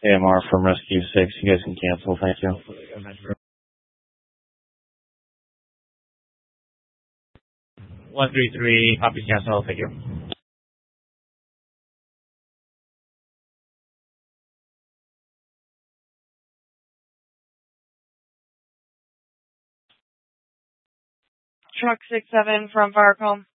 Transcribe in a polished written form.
AMR from Rescue 6. You guys can cancel. Thank you. 133, copy cancel. Thank you. Truck 67 from Firecom.